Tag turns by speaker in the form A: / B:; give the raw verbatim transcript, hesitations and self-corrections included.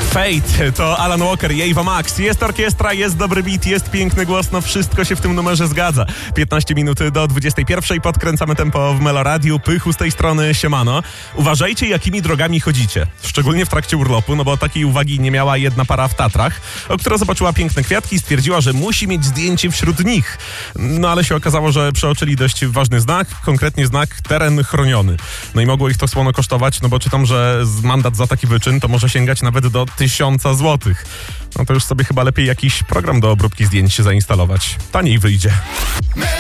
A: Fate to Alan Walker i Ava Max. Jest orkiestra, jest dobry beat, jest piękny głos, no wszystko się w tym numerze zgadza. piętnaście minut do dwudziestej pierwszej, podkręcamy tempo w Meloradiu. Pychu z tej strony, siemano. Uważajcie, jakimi drogami chodzicie, szczególnie w trakcie urlopu, no bo takiej uwagi nie miała jedna para w Tatrach, która zobaczyła piękne kwiatki i stwierdziła, że musi mieć zdjęcie wśród nich. No ale się okazało, że przeoczyli dość ważny znak, konkretnie znak teren chroniony. No i mogło ich to słono kosztować, no bo czytam, że mandat za taki wyczyn to może sięgać nawet do tysiąca złotych. No to już sobie chyba lepiej jakiś program do obróbki zdjęć zainstalować. Taniej wyjdzie.